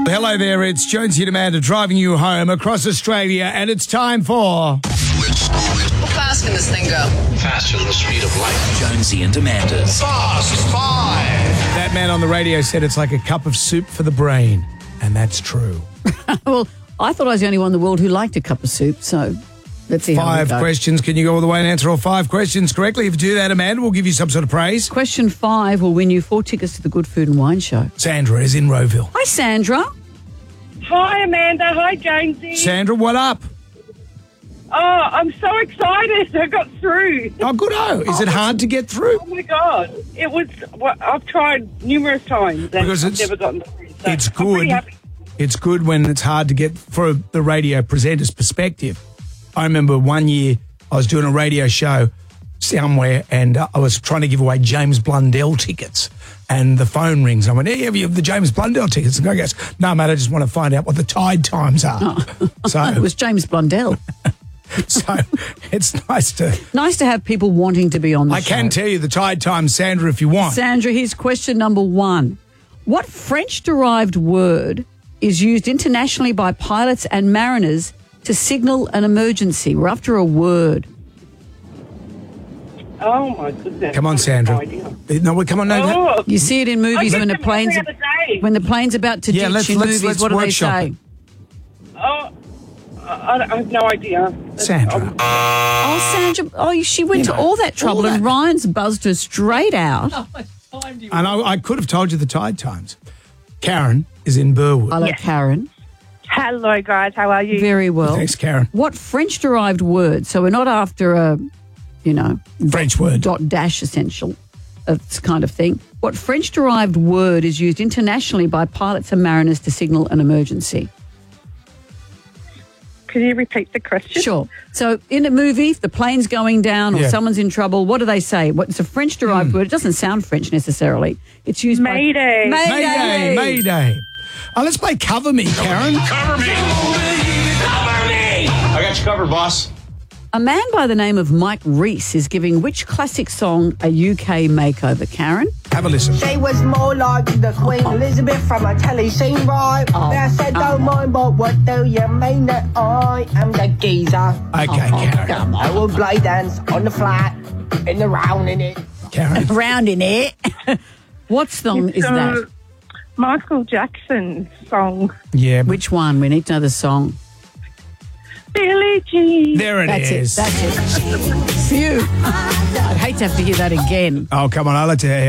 Hello there, it's Jonesy and Amanda driving you home across Australia, and it's time for... How fast can this thing go? Faster than the speed of light. Jonesy and Amanda's Fast Five. That man on the radio said it's like a cup of soup for the brain, and that's true. Well, I thought I was the only one in the world who liked a cup of soup, so let's see how we 5 go. questions. Can you go all the way and answer all 5 questions correctly? If you do that, Amanda, we'll give you some sort of praise. Question 5 will win you 4 tickets to the Good Food and Wine Show. Sandra is in Rowville. Hi, Sandra. Hi, Amanda. Hi, Jonesy. Sandra, what up? Oh, I'm so excited. I got through. Oh, good-o. Is it hard to get through? Oh, my God. It was, I've tried numerous times and Because I've never gotten through. So It's I'm pretty good. happy. It's good when it's hard to get for the radio presenter's perspective. I remember one year I was doing a radio show somewhere and I was trying to give away James Blundell tickets, and the phone rings. I went, hey, have you have the James Blundell tickets? And the guy goes, no, mate, I just want to find out what the tide times are. So, It was James Blundell. so it's nice to... Nice to have people wanting to be on the I show. can tell you the tide times, Sandra, if you want. Sandra, here's question number 1. What French-derived word is used internationally by pilots and mariners to signal an emergency? We're after a word. Oh, my goodness. Come on, Sandra. No idea. No, come on, no. Oh, You see it in movies I when the get them every plane's other day. when the plane's about to Yeah, ditch in movies. let's What do they workshop say? it. Oh, I have no idea. Sandra. Oh, Sandra! Oh, she went to all that trouble, and Ryan's buzzed her straight out. And I could have told you the tide times. Karen is in Burwood. Hello, Karen. Hello, guys. How are you? Very well. Thanks, Karen. What French-derived word? So we're not after a, French word. dot dash essential, kind of thing. What French-derived word is used internationally by pilots and mariners to signal an emergency? Can you repeat the question? Sure. So in a movie, if the plane's going down or Yeah. someone's in trouble, what do they say? It's a French-derived word. It doesn't sound French necessarily. It's used Mayday. by... Mayday, Mayday. Oh, let's play Cover Me, Karen. Cover me. Cover me. I got you covered, boss. A man by the name of Mike Reese is giving which classic song a UK makeover, Karen? Have a listen. She was more like the Queen Elizabeth from a telly scene, right? I said, don't mind, but what do you mean that I am the geezer? Okay, Karen. I will play dance on the flat, in the round in it. Karen. Round in it. What song is that? Michael Jackson's song. Yeah. Which one? We need to know the song. Billie Jean. There it That's is. it. That's it. Phew. I'd hate to have to hear that again. Oh, come on. I'll let you